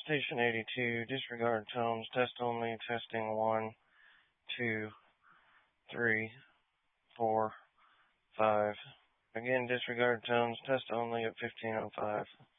Station 82, disregard tones, test only, testing 1, 2, 3, 4, 5. Again, disregard tones, test only at 15:05.